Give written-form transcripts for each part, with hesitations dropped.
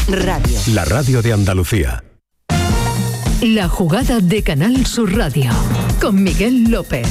Radio. La radio de Andalucía. La jugada de Canal Sur Radio con Miguel López.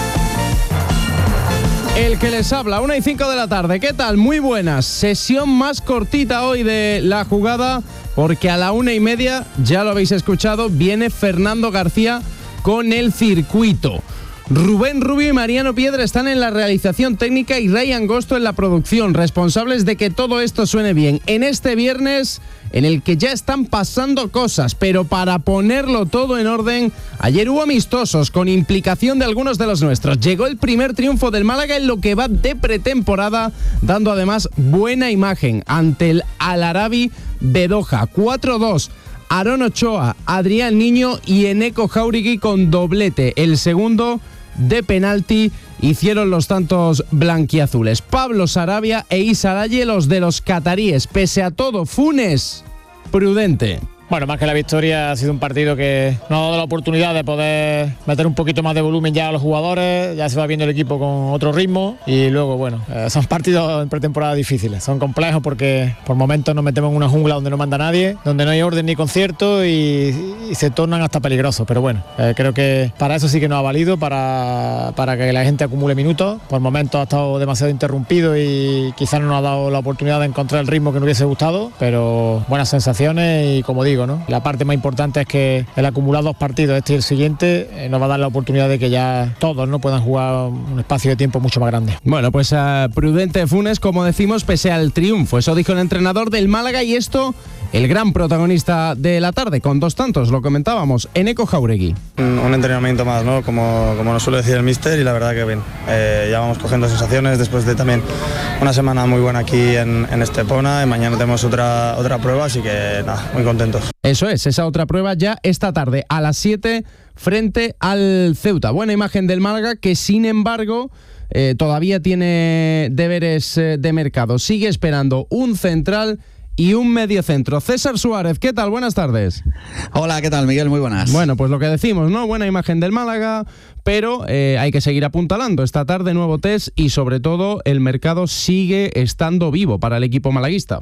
El que les habla, 1:05 de la tarde. ¿Qué tal? Muy buenas. Sesión más cortita hoy de La Jugada, porque a la 1:30, ya lo habéis escuchado, viene Fernando García con el circuito. Rubén Rubio y Mariano Piedra están en la realización técnica y Ray Angosto en la producción, responsables de que todo esto suene bien. En este viernes, en el que ya están pasando cosas, pero para ponerlo todo en orden, ayer hubo amistosos con implicación de algunos de los nuestros. Llegó el primer triunfo del Málaga en lo que va de pretemporada, dando además buena imagen ante el Al-Arabi de Doha. 4-2. Aarón Ochoa, Adrián Niño y Eneco Jauregui con doblete. El segundo de penalti hicieron los tantos blanquiazules. Pablo Sarabia e Issa Laye, los de los cataríes. Pese a todo, Funes, prudente. Bueno, más que la victoria, ha sido un partido que nos ha dado la oportunidad de poder meter un poquito más de volumen ya a los jugadores, ya se va viendo el equipo con otro ritmo y luego, bueno, son partidos en pretemporada difíciles, son complejos porque por momentos nos metemos en una jungla donde no manda nadie, donde no hay orden ni concierto y se tornan hasta peligrosos, pero bueno, creo que para eso sí que nos ha valido, para que la gente acumule minutos. Por momentos ha estado demasiado interrumpido y quizás no nos ha dado la oportunidad de encontrar el ritmo que nos hubiese gustado, pero buenas sensaciones y, como digo, ¿no? La parte más importante es que el acumular 2 partidos, este y el siguiente, nos va a dar la oportunidad de que ya todos no puedan jugar un espacio de tiempo mucho más grande. Bueno, pues prudente Funes, como decimos, pese al triunfo. Eso dijo el entrenador del Málaga y esto, el gran protagonista de la tarde, con 2 tantos, lo comentábamos, Eneco Jauregui. Un entrenamiento más, ¿no? Como nos suele decir el míster, y la verdad que bien. Ya vamos cogiendo sensaciones después de también una semana muy buena aquí en Estepona, y mañana tenemos otra prueba, así que nada, muy contentos. Eso es, esa otra prueba ya esta tarde a las 7 frente al Ceuta. Buena imagen del Málaga que, sin embargo, todavía tiene deberes de mercado. Sigue esperando un central y un mediocentro. César Suárez, ¿qué tal? Buenas tardes. Hola, ¿qué tal, Miguel? Muy buenas. Bueno, pues lo que decimos, ¿no? Buena imagen del Málaga, pero hay que seguir apuntalando. Esta tarde nuevo test y, sobre todo, el mercado sigue estando vivo para el equipo malaguista.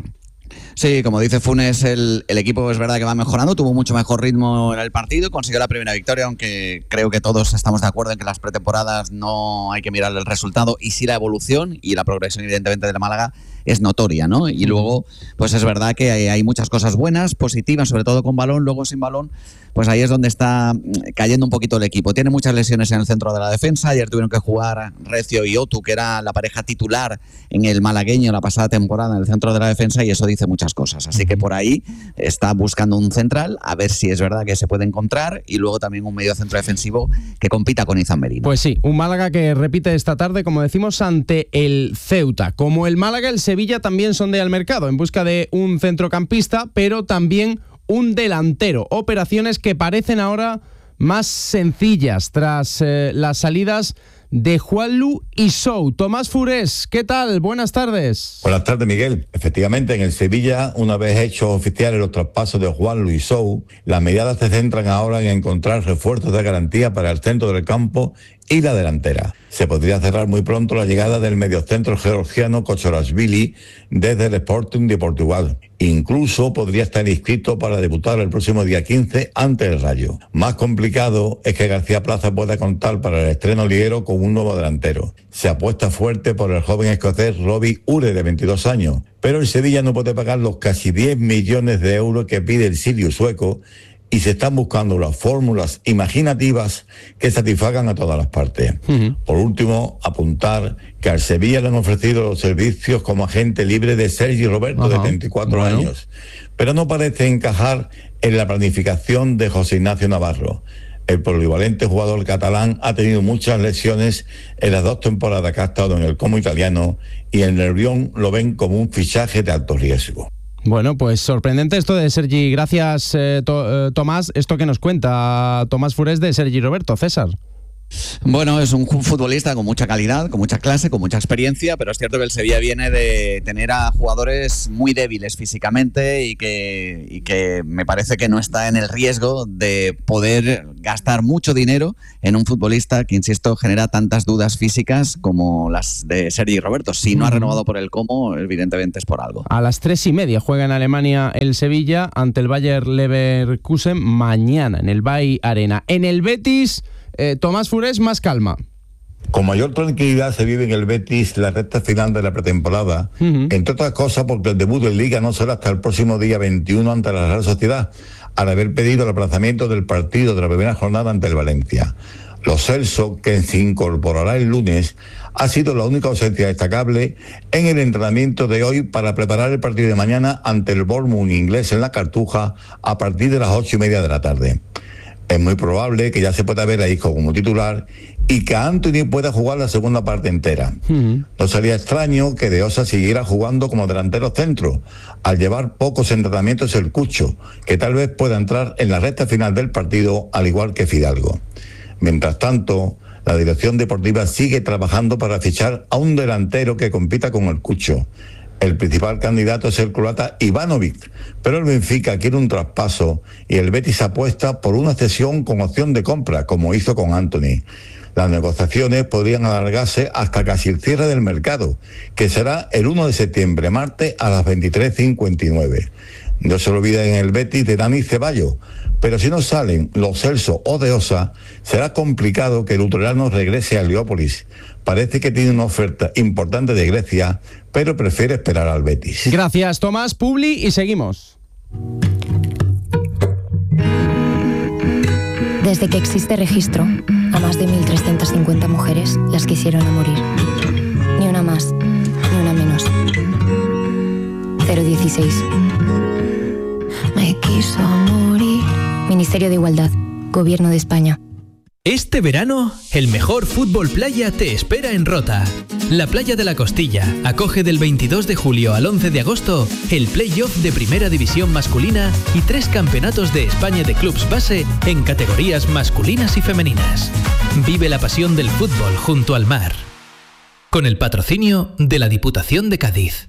Sí, como dice Funes, el equipo es verdad que va mejorando, tuvo mucho mejor ritmo en el partido, consiguió la primera victoria, aunque creo que todos estamos de acuerdo en que las pretemporadas no hay que mirar el resultado y sí la evolución, y la progresión evidentemente de la Málaga es notoria, ¿no? Y luego, pues es verdad que hay muchas cosas buenas, positivas, sobre todo con balón, luego sin balón, pues ahí es donde está cayendo un poquito el equipo. Tiene muchas lesiones en el centro de la defensa. Ayer tuvieron que jugar Recio y Otu, que era la pareja titular en el malagueño la pasada temporada en el centro de la defensa, y eso dice muchas cosas. Así que por ahí está buscando un central, a ver si es verdad que se puede encontrar, y luego también un medio centro defensivo que compita con Izan Merino. Pues sí, un Málaga que repite esta tarde, como decimos, ante el Ceuta. Como el Málaga, el Sevilla también sondean al mercado en busca de un centrocampista, pero también un delantero. Operaciones que parecen ahora más sencillas tras las salidas de Juanlu y Sou. Tomás Furés, ¿qué tal? Buenas tardes. Buenas tardes, Miguel. Efectivamente, en el Sevilla, una vez hechos oficiales los traspasos de Juanlu y Sou, las miradas se centran ahora en encontrar refuerzos de garantía para el centro del campo y la delantera. Se podría cerrar muy pronto la llegada del mediocentro georgiano Kochorashvili desde el Sporting de Portugal. Incluso podría estar inscrito para debutar el próximo día 15 ante el Rayo. Más complicado es que García Plaza pueda contar para el estreno liguero con un nuevo delantero. Se apuesta fuerte por el joven escocés Robbie Ure, de 22 años, pero el Sevilla no puede pagar los casi 10 millones de euros que pide el Sirius sueco, y se están buscando las fórmulas imaginativas que satisfagan a todas las partes. Por último, apuntar que al Sevilla le han ofrecido los servicios como agente libre de Sergi Roberto, de 24 años, pero no parece encajar en la planificación de José Ignacio Navarro. El polivalente jugador catalán ha tenido muchas lesiones en las 2 temporadas que ha estado en el Como italiano, y en el Lyon lo ven como un fichaje de alto riesgo. Bueno, pues sorprendente esto de Sergi. Gracias, Tomás. Esto que nos cuenta Tomás Furés de Sergi Roberto. César. Bueno, es un futbolista con mucha calidad, con mucha clase, con mucha experiencia, pero es cierto que el Sevilla viene de tener a jugadores muy débiles físicamente y que me parece que no está en el riesgo de poder gastar mucho dinero en un futbolista que, insisto, genera tantas dudas físicas como las de Sergi Roberto. Si no ha renovado por el Como, evidentemente es por algo. A las 3:30 juega en Alemania el Sevilla ante el Bayer Leverkusen mañana en el Bay Arena. En el Betis, Tomás Furés, más calma. Con mayor tranquilidad se vive en el Betis la recta final de la pretemporada, entre otras cosas porque el debut en Liga no será hasta el próximo día 21 ante la Real Sociedad, al haber pedido el aplazamiento del partido de la primera jornada ante el Valencia. Lo Celso, que se incorporará el lunes, ha sido la única ausencia destacable en el entrenamiento de hoy para preparar el partido de mañana ante el Bournemouth inglés en la Cartuja a partir de las 8:30 de la tarde. Es muy probable que ya se pueda ver a Isco como titular y que Antony pueda jugar la segunda parte entera. No sería extraño que De Osa siguiera jugando como delantero centro, al llevar pocos entrenamientos el Cucho, que tal vez pueda entrar en la recta final del partido, al igual que Fidalgo. Mientras tanto, la dirección deportiva sigue trabajando para fichar a un delantero que compita con el Cucho. El principal candidato es el croata Ivanovic, pero el Benfica quiere un traspaso y el Betis apuesta por una cesión con opción de compra, como hizo con Antony. Las negociaciones podrían alargarse hasta casi el cierre del mercado, que será el 1 de septiembre, martes, a las 23:59. No se olviden en el Betis de Dani Ceballos, pero si no salen Lo Celso o De Osa, será complicado que el ucraniano regrese a Heliópolis. Parece que tiene una oferta importante de Grecia, pero prefiere esperar al Betis. Gracias, Tomás. Publi y seguimos. Desde que existe registro, a más de 1.350 mujeres las quisieron a morir. Ni una más, ni una menos. 016. Me quiso morir. Ministerio de Igualdad, Gobierno de España. Este verano, el mejor fútbol playa te espera en Rota. La Playa de la Costilla acoge del 22 de julio al 11 de agosto el play-off de Primera División masculina y 3 campeonatos de España de clubs base en categorías masculinas y femeninas. Vive la pasión del fútbol junto al mar. Con el patrocinio de la Diputación de Cádiz.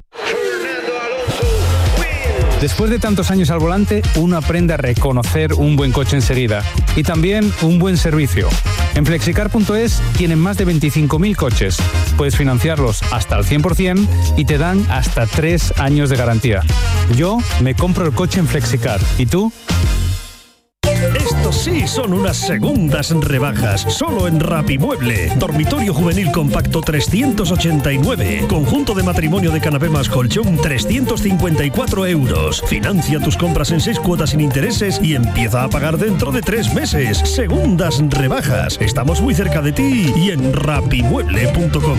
Después de tantos años al volante, uno aprende a reconocer un buen coche enseguida y también un buen servicio. En Flexicar.es tienen más de 25.000 coches. Puedes financiarlos hasta el 100% y te dan hasta 3 años de garantía. Yo me compro el coche en Flexicar. ¿Y tú? Estos sí son unas segundas rebajas, solo en Rapimueble. Dormitorio juvenil compacto 389. Conjunto de matrimonio de canapé más colchón 354 euros. Financia tus compras en 6 cuotas sin intereses y empieza a pagar dentro de 3 meses. Segundas rebajas. Estamos muy cerca de ti y en rapimueble.com.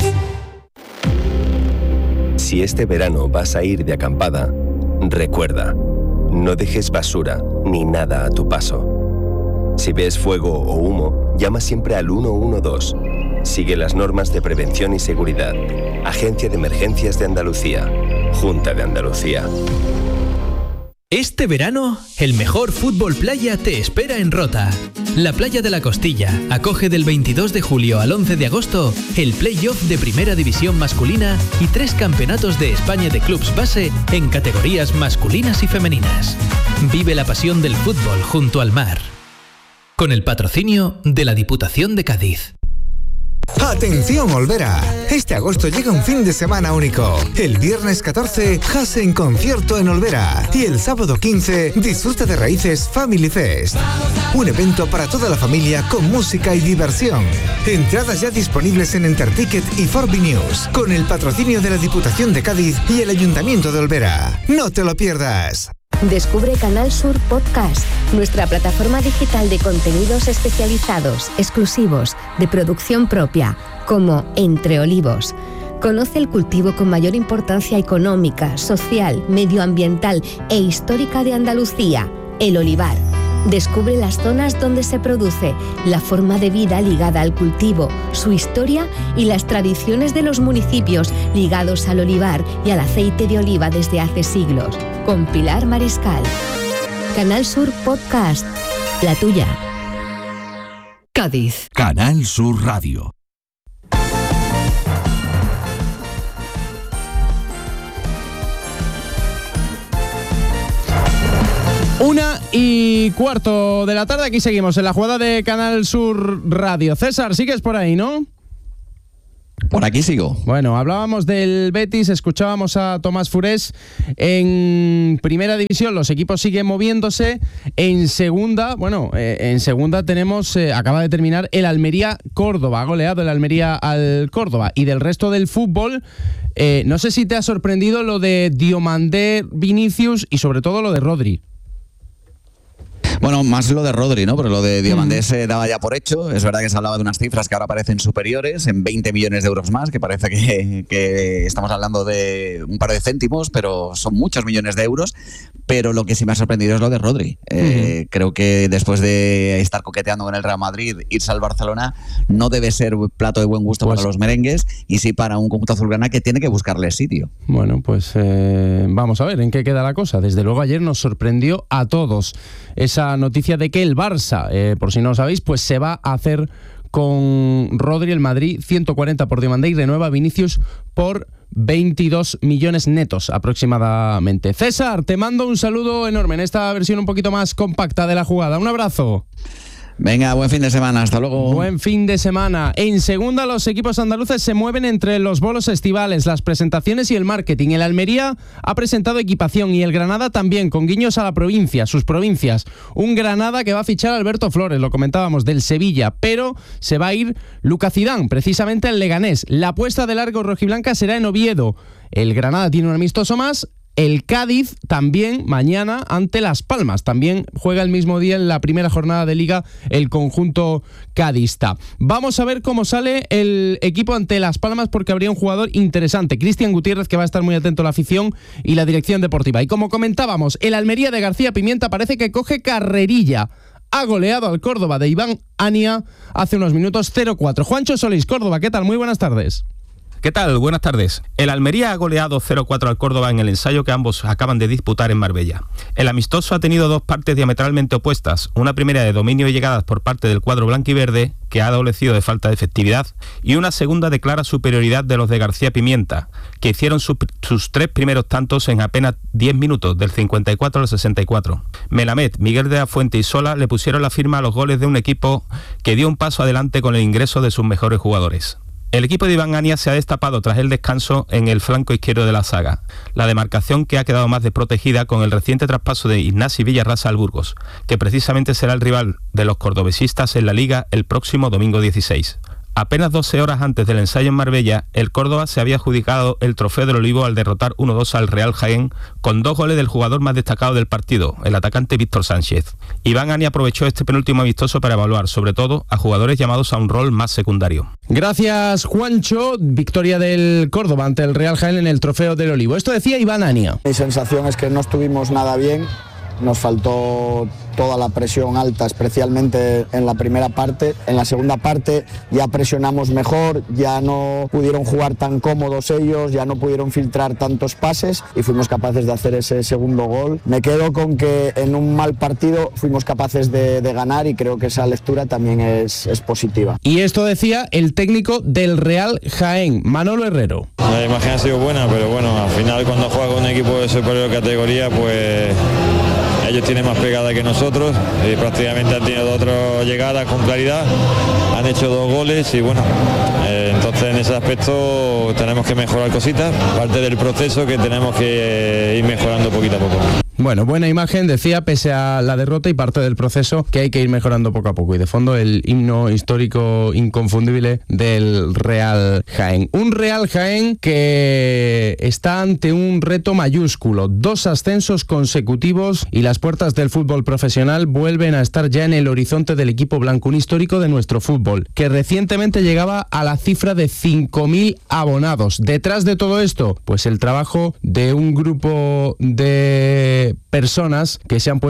Si este verano vas a ir de acampada, recuerda, no dejes basura ni nada a tu paso. Si ves fuego o humo, llama siempre al 112. Sigue las normas de prevención y seguridad. Agencia de Emergencias de Andalucía. Junta de Andalucía. Este verano, el mejor fútbol playa te espera en Rota. La Playa de la Costilla acoge del 22 de julio al 11 de agosto el play-off de Primera División masculina y 3 campeonatos de España de clubs base en categorías masculinas y femeninas. Vive la pasión del fútbol junto al mar. Con el patrocinio de la Diputación de Cádiz. ¡Atención, Olvera! Este agosto llega un fin de semana único. El viernes 14, Jase en concierto en Olvera. Y el sábado 15, disfruta de Raíces Family Fest. Un evento para toda la familia con música y diversión. Entradas ya disponibles en Enterticket y Forbi News. Con el patrocinio de la Diputación de Cádiz y el Ayuntamiento de Olvera. ¡No te lo pierdas! Descubre Canal Sur Podcast, nuestra plataforma digital de contenidos especializados, exclusivos, de producción propia, como Entre Olivos. Conoce el cultivo con mayor importancia económica, social, medioambiental e histórica de Andalucía, el olivar. Descubre las zonas donde se produce, la forma de vida ligada al cultivo, su historia y las tradiciones de los municipios ligados al olivar y al aceite de oliva desde hace siglos. Con Pilar Mariscal. Canal Sur Podcast, la tuya. Cádiz. Canal Sur Radio. Una y cuarto de la tarde, aquí seguimos en la jugada de Canal Sur Radio. César, sigues por ahí, ¿no? Por aquí sigo. Bueno, hablábamos del Betis, escuchábamos a Tomás Furés. En primera división los equipos siguen moviéndose. En segunda, tenemos, acaba de terminar el Almería-Córdoba. Ha goleado el Almería al Córdoba. Y del resto del fútbol, no sé si te ha sorprendido lo de Diomandé, Vinicius y sobre todo lo de Rodri. Bueno, más lo de Rodri, ¿no? Pero lo de Diomandé se daba ya por hecho. Es verdad que se hablaba de unas cifras que ahora parecen superiores, en 20 millones de euros más, que parece que estamos hablando de un par de céntimos, pero son muchos millones de euros. Pero lo que sí me ha sorprendido es lo de Rodri. Creo que después de estar coqueteando con el Real Madrid, irse al Barcelona no debe ser plato de buen gusto para los merengues, y sí para un conjunto azulgrana que tiene que buscarle sitio. Bueno, pues vamos a ver en qué queda la cosa. Desde luego ayer nos sorprendió a todos esa noticia de que el Barça, por si no lo sabéis, pues se va a hacer con Rodri. El Madrid 140 por Diomandé y renueva a Vinicius por 22 millones netos aproximadamente. César, te mando un saludo enorme en esta versión un poquito más compacta de la jugada. Un abrazo. Venga, buen fin de semana, hasta luego. Buen fin de semana. En segunda, los equipos andaluces se mueven entre los bolos estivales, las presentaciones y el marketing. El Almería ha presentado equipación y el Granada también, con guiños a la provincia, sus provincias. Un Granada que va a fichar a Alberto Flores, lo comentábamos, del Sevilla, pero se va a ir Lucas Zidane, precisamente al Leganés. La apuesta de largo rojiblanca será en Oviedo. El Granada tiene un amistoso más. El Cádiz también mañana ante Las Palmas. También juega el mismo día en la primera jornada de Liga el conjunto cadista. Vamos a ver cómo sale el equipo ante Las Palmas, porque habría un jugador interesante, Cristian Gutiérrez, que va a estar muy atento a la afición y la dirección deportiva. Y como comentábamos, el Almería de García Pimienta parece que coge carrerilla. Ha goleado al Córdoba de Iván Ania hace unos minutos 0-4. Juancho Solís, Córdoba, ¿qué tal? Muy buenas tardes. ¿Qué tal? Buenas tardes. El Almería ha goleado 0-4 al Córdoba en el ensayo que ambos acaban de disputar en Marbella. El amistoso ha tenido dos partes diametralmente opuestas, una primera de dominio y llegadas por parte del cuadro blanquiverde, que ha adolecido de falta de efectividad, y una segunda de clara superioridad de los de García Pimienta, que hicieron sus tres primeros tantos en apenas 10 minutos, del 54 al 64. Melamed, Miguel de la Fuente y Sola le pusieron la firma a los goles de un equipo que dio un paso adelante con el ingreso de sus mejores jugadores. El equipo de Iván Ania se ha destapado tras el descanso en el flanco izquierdo de la zaga, la demarcación que ha quedado más desprotegida con el reciente traspaso de Ignasi Villarrasa al Burgos, que precisamente será el rival de los cordobesistas en la Liga el próximo domingo 16. Apenas 12 horas antes del ensayo en Marbella, el Córdoba se había adjudicado el trofeo del Olivo al derrotar 1-2 al Real Jaén, con 2 goles del jugador más destacado del partido, el atacante Víctor Sánchez. Iván Ania aprovechó este penúltimo amistoso para evaluar, sobre todo, a jugadores llamados a un rol más secundario. Gracias, Juancho. Victoria del Córdoba ante el Real Jaén en el trofeo del Olivo. Esto decía Iván Ania. Mi sensación es que no estuvimos nada bien. Nos faltó toda la presión alta, especialmente en la primera parte. En la segunda parte ya presionamos mejor, ya no pudieron jugar tan cómodos ellos, ya no pudieron filtrar tantos pases y fuimos capaces de hacer ese segundo gol. Me quedo con que en un mal partido fuimos capaces de ganar y creo que esa lectura también es positiva. Y esto decía el técnico del Real Jaén, Manolo Herrero. La imagen ha sido buena, pero bueno, al final cuando juega con un equipo de superior categoría, pues ellos tienen más pegada que nosotros y prácticamente han tenido 2 llegadas con claridad, han hecho 2 goles y bueno, entonces en ese aspecto tenemos que mejorar cositas, parte del proceso que tenemos que ir mejorando poquito a poco. Bueno, buena imagen, decía, pese a la derrota y parte del proceso que hay que ir mejorando poco a poco. Y de fondo el himno histórico inconfundible del Real Jaén. Un Real Jaén que está ante un reto mayúsculo. 2 ascensos consecutivos y las puertas del fútbol profesional vuelven a estar ya en el horizonte del equipo blanco. Un histórico de nuestro fútbol, que recientemente llegaba a la cifra de 5.000 abonados. Detrás de todo esto, pues el trabajo de un grupo de personas que se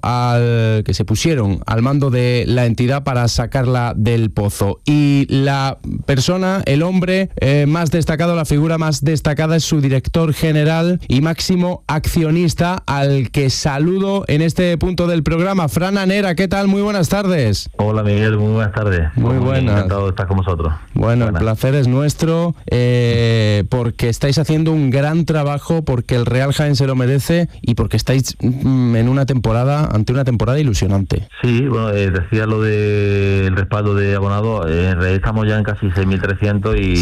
pusieron al mando de la entidad para sacarla del pozo. Y la persona, el hombre más destacado, la figura más destacada es su director general y máximo accionista, al que saludo en este punto del programa. Fran Anera, ¿qué tal? Muy buenas tardes. Hola Miguel, muy buenas tardes. Muy buenas. Encantado de estar con vosotros. Bueno, el placer es nuestro, porque estáis haciendo un gran trabajo, porque el Real Jaén se lo merece y porque estáis ante una temporada ilusionante. Sí, bueno, decía lo del respaldo de abonados, en realidad estamos ya en casi 6.300 y...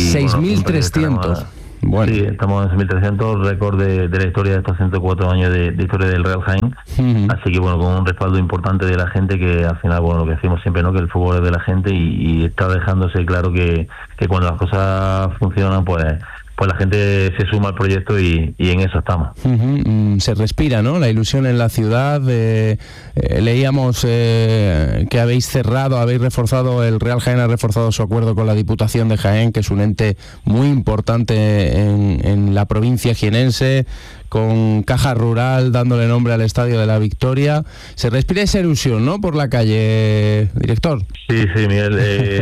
6.300. Bueno. Sí, estamos en 6.300, récord de la historia de estos 104 años de historia del Real Jaén. Así que bueno, con un respaldo importante de la gente, que al final, bueno, lo que decimos siempre, ¿no?, que el fútbol es de la gente, y está dejándose claro que cuando las cosas funcionan, pues la gente se suma al proyecto y en eso estamos. Se respira, ¿no?, la ilusión en la ciudad. Leíamos que habéis reforzado, el Real Jaén ha reforzado su acuerdo con la Diputación de Jaén, que es un ente muy importante en la provincia jienense, con Caja Rural dándole nombre al Estadio de la Victoria. Se respira esa ilusión, ¿no?, por la calle, director. Sí, Miguel.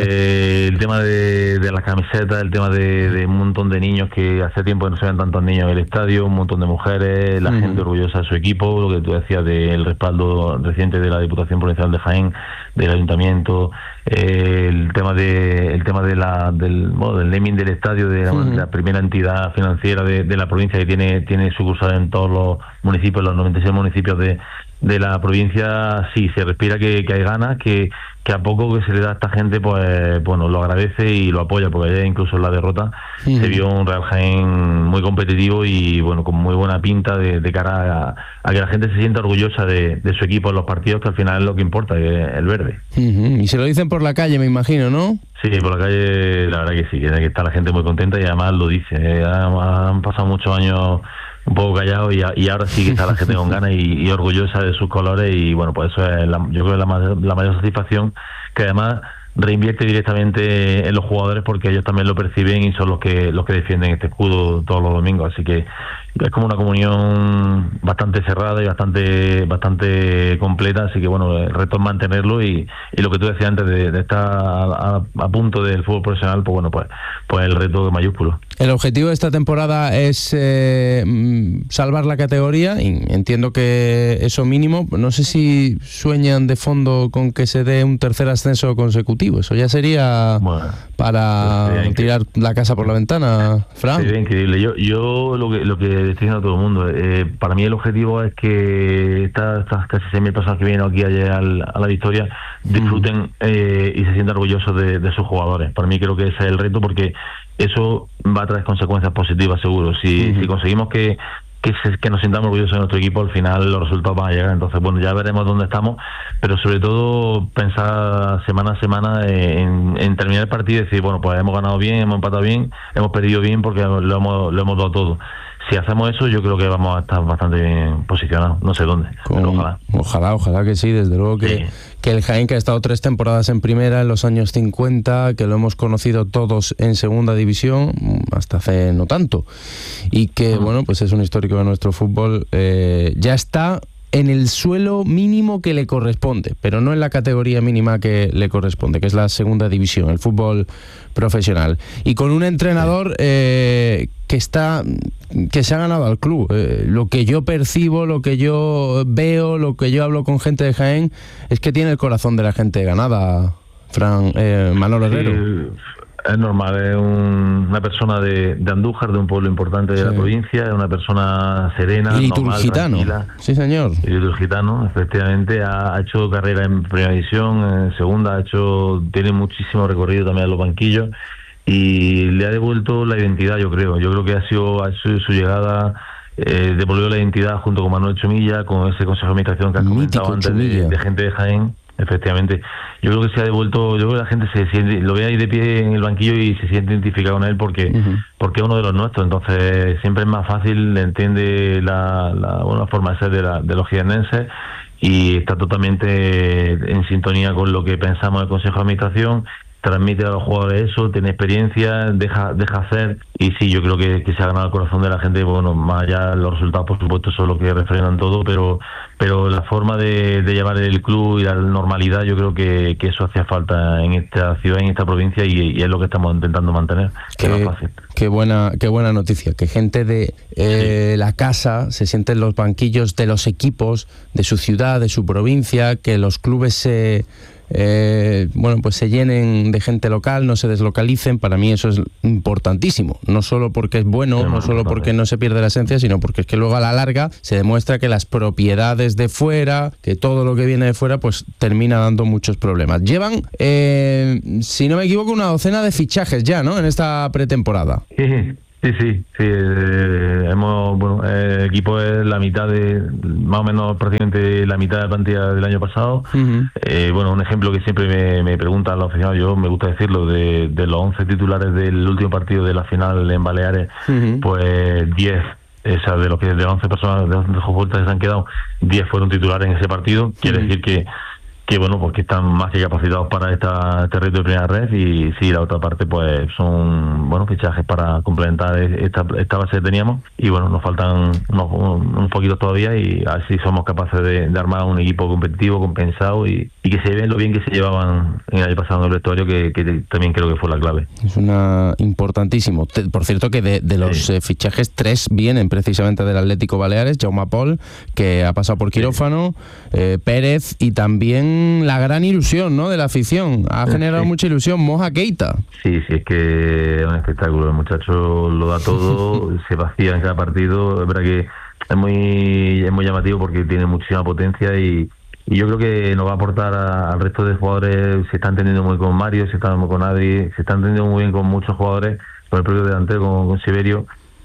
El tema de las camisetas, el tema de un montón de niños, que hace tiempo que no se ven tantos niños en el estadio, un montón de mujeres, la gente orgullosa de su equipo, lo que tú decías del respaldo reciente de la Diputación Provincial de Jaén, del Ayuntamiento, el tema del naming del estadio, de la primera entidad financiera de la provincia, que tiene sucursal en todos los municipios, los 96 municipios de la provincia. Sí, se respira que hay ganas, que a poco que se le da a esta gente, pues bueno, lo agradece y lo apoya, porque ayer incluso en la derrota se vio un Real Jaén muy competitivo y bueno, con muy buena pinta de cara a que la gente se sienta orgullosa de su equipo en los partidos, que al final es lo que importa, que es el verde. Y se lo dicen por la calle, me imagino, ¿no? Sí, por la calle, la verdad que sí, que está la gente muy contenta y además lo dice. Han pasado muchos años un poco callado y ahora sí que está la gente con ganas y orgullosa de sus colores, y bueno, pues eso es yo creo que la mayor satisfacción, que además reinvierte directamente en los jugadores, porque ellos también lo perciben y son los que defienden este escudo todos los domingos. Así que es como una comunión bastante cerrada y bastante completa. Así que bueno, el reto es mantenerlo y lo que tú decías antes de estar a punto del fútbol profesional, pues bueno, pues el reto es mayúsculo. El objetivo de esta temporada es salvar la categoría, y entiendo que eso mínimo. No sé si sueñan de fondo con que se dé un tercer ascenso consecutivo. Eso ya sería para tirar la casa por la ventana, Fran. Sería increíble. Yo lo que estoy diciendo a todo el mundo, para mí el objetivo es que estas casi 6.000 personas que vienen aquí ayer a la Victoria disfruten y se sientan orgullosos de sus jugadores. Para mí creo que ese es el reto, porque eso va a traer consecuencias positivas, seguro. Si conseguimos que nos sintamos orgullosos de nuestro equipo, al final los resultados van a llegar. Entonces, bueno, ya veremos dónde estamos, pero sobre todo pensar semana a semana en terminar el partido y decir, bueno, pues hemos ganado bien, hemos empatado bien, hemos perdido bien, porque lo hemos dado todo. Si hacemos eso, yo creo que vamos a estar bastante bien posicionados, no sé dónde, pero ojalá que sí, desde luego que el Jaén, que ha estado 3 temporadas en primera en los años 50, que lo hemos conocido todos en segunda división, hasta hace no tanto, y que bueno, pues es un histórico de nuestro fútbol, ya está en el suelo mínimo que le corresponde, pero no en la categoría mínima que le corresponde, que es la segunda división, el fútbol profesional, y con un entrenador que se ha ganado al club. Lo que yo percibo, lo que yo veo, lo que yo hablo con gente de Jaén, es que tiene el corazón de la gente ganada, Manolo Herrero. Es normal, es una persona de Andújar, de un pueblo importante de la provincia, es una persona serena, y liturgitano, normal, sí señor. Y liturgitano, efectivamente, ha hecho carrera en primera división, en segunda, tiene muchísimo recorrido también en los banquillos, y le ha devuelto la identidad, yo creo que ha sido su llegada, devolvió la identidad junto con Manuel Chumilla, con ese consejo de administración que has comentado antes de gente de Jaén. Efectivamente, yo creo que se ha devuelto, yo creo que la gente se siente, lo ve ahí de pie en el banquillo y se siente identificado con él porque es uno de los nuestros. Entonces siempre es más fácil, entiende la buena forma de ser de los jiennenses, y está totalmente en sintonía con lo que pensamos del Consejo de Administración transmite a los jugadores eso, tiene experiencia, deja hacer, y sí, yo creo que se ha ganado el corazón de la gente. Bueno, más allá los resultados, por supuesto, son los que refrenan todo, pero la forma de llevar el club y la normalidad, yo creo que eso hacía falta en esta ciudad, en esta provincia, y es lo que estamos intentando mantener, que no es fácil. Qué buena noticia, que gente de la casa se siente en los banquillos de los equipos, de su ciudad, de su provincia, que los clubes se llenen de gente local, no se deslocalicen. Para mí eso es importantísimo, no solo porque es bueno, no solo porque no se pierde la esencia, sino porque es que luego a la larga se demuestra que las propiedades de fuera, que todo lo que viene de fuera, pues termina dando muchos problemas. Llevan, si no me equivoco, una docena de fichajes ya, ¿no?, en esta pretemporada. Sí. El equipo es la mitad más o menos prácticamente la mitad de la plantilla del año pasado. Un ejemplo que siempre me preguntan los aficionados, yo me gusta decirlo, de los 11 titulares del último partido de la final en Baleares, pues 10, de las 11 personas, de 11 jugadores que se han quedado, 10 fueron titulares en ese partido. Quiere decir que porque están más que capacitados para este reto de primera red, y sí, la otra parte pues son fichajes para complementar esta base que teníamos, y nos faltan unos poquitos todavía, y así somos capaces de armar un equipo competitivo, compensado, y que se ven lo bien que se llevaban en el año pasado en el vestuario, que también creo que fue la clave. Es importantísimo. Por cierto, que de los fichajes, 3 vienen precisamente del Atlético Baleares: Jaume Pol, que ha pasado por quirófano, Pérez, y también la gran ilusión, ¿no?, de la afición. Ha generado mucha ilusión, Moja Keita. Sí, es que es un espectáculo. El muchacho lo da todo, se vacía en cada partido. Es verdad que es muy llamativo porque tiene muchísima potencia, y yo creo que nos va a aportar al resto de jugadores. Se está entendiendo muy con Mario, se está entendiendo con Adri, se está entendiendo muy bien con muchos jugadores, con el propio delantero, con Severio.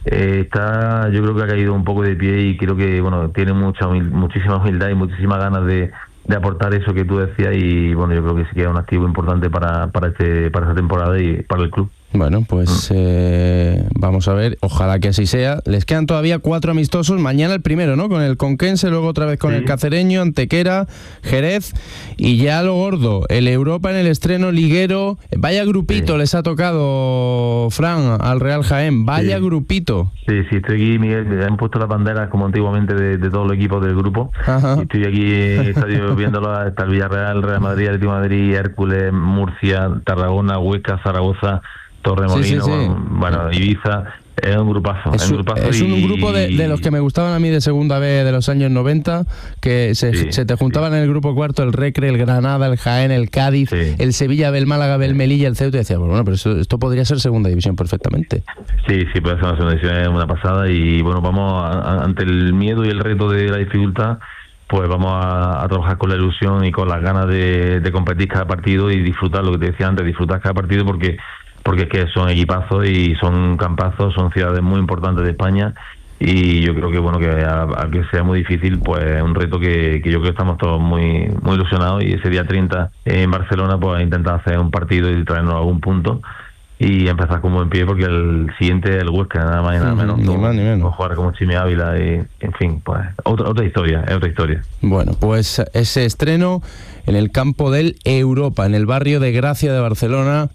Yo creo que ha caído un poco de pie, y creo que tiene muchísima humildad y muchísimas ganas de aportar eso que tú decías, y yo creo que sí que es un activo importante para esta temporada y para el club. Bueno, pues vamos a ver, ojalá que así sea. Les quedan todavía 4 amistosos, mañana el primero, ¿no?, con el Conquense, luego otra vez con el Cacereño, Antequera, Jerez, y ya lo gordo, el Europa en el estreno liguero. Vaya grupito les ha tocado, Fran, al Real Jaén, vaya grupito. Sí, estoy aquí, Miguel, me han puesto las banderas como antiguamente de todos los equipos del grupo. Y estoy aquí en el estadio viéndolo, hasta el Villarreal, Real Madrid, Atlético de Madrid, Hércules, Murcia, Tarragona, Huesca, Zaragoza, Torremolinos, Ibiza. Es un grupazo. Es un grupo de los que me gustaban a mí de segunda B de los años 90, que se te juntaban en el grupo cuarto el Recre, el Granada, el Jaén, el Cádiz, el Sevilla, el Málaga, el Melilla, el Ceuta, y decía, pero esto podría ser segunda división perfectamente. Sí, puede ser una segunda división, es una pasada, y vamos ante el miedo y el reto de la dificultad, pues vamos a trabajar con la ilusión y con las ganas de competir cada partido y disfrutar, lo que te decía antes, disfrutar cada partido, porque es que son equipazos y son campazos, son ciudades muy importantes de España, y yo creo que que sea muy difícil, pues es un reto que yo creo que estamos todos muy ilusionados, y ese día 30 en Barcelona pues intentar hacer un partido y traernos algún punto y empezar con buen pie, porque el siguiente es el Huesca, nada más y nada menos. Ni más ni menos. Jugar como Chimi Ávila, y en fin, pues otra historia. Bueno, pues ese estreno en el campo del Europa, en el barrio de Gracia de Barcelona,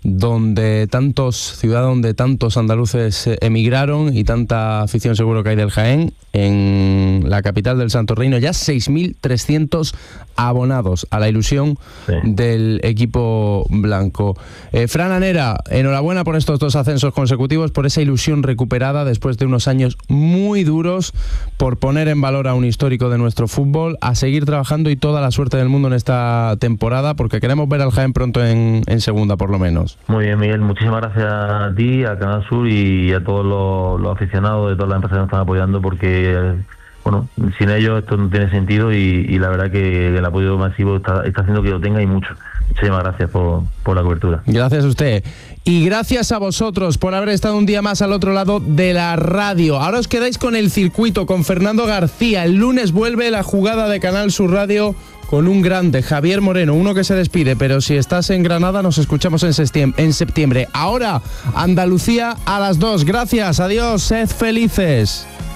ciudad donde tantos andaluces emigraron, y tanta afición seguro que hay del Jaén, en la capital del Santo Reino. Ya 6.300 abonados a la ilusión del equipo blanco. Fran Anera, enhorabuena por estos 2 ascensos consecutivos, por esa ilusión recuperada después de unos años muy duros, por poner en valor a un histórico de nuestro fútbol, a seguir trabajando, y toda la suerte del mundo en esta temporada, porque queremos ver al Jaén pronto en segunda, por lo menos. Muy bien, Miguel, muchísimas gracias a ti, a Canal Sur y a todos los aficionados de todas las empresas que nos están apoyando, porque sin ellos esto no tiene sentido, y la verdad que el apoyo masivo está haciendo que lo tenga, y mucho. Muchísimas gracias por la cobertura. Gracias a usted. Y gracias a vosotros por haber estado un día más al otro lado de la radio. Ahora os quedáis con el circuito, con Fernando García. El lunes vuelve la jugada de Canal Sur Radio con un grande, Javier Moreno, uno que se despide, pero si estás en Granada nos escuchamos en septiembre. Ahora, Andalucía a las 2. Gracias, adiós, sed felices.